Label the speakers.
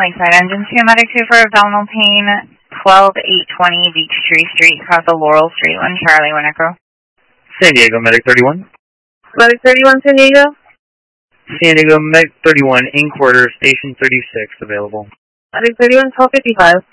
Speaker 1: Lakeside Engine 2, Medic 2 for abdominal pain, 12820 Beechtree Street, south of Laurel Street, 1 Charlie, 1 Echo.
Speaker 2: San Diego, Medic 31.
Speaker 3: Medic 31, San Diego.
Speaker 2: San Diego, Medic 31, in quarter, station 36, available.
Speaker 3: Medic 31, 1255.